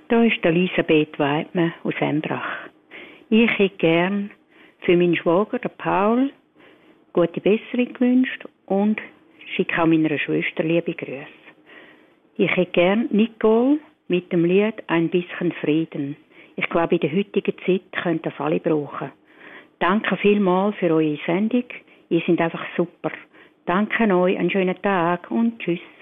Da ist Elisabeth Weidmann aus Embrach. Ich hätte gern für meinen Schwager, den Paul, gute Besserung gewünscht und schicke auch meiner Schwester liebe Grüße. Ich hätte gern Nicole mit dem Lied «Ein bisschen Frieden». Ich glaube, in der heutigen Zeit können das alle brauchen. Danke vielmals für eure Sendung. Ihr seid einfach super. Danke euch, einen schönen Tag und tschüss.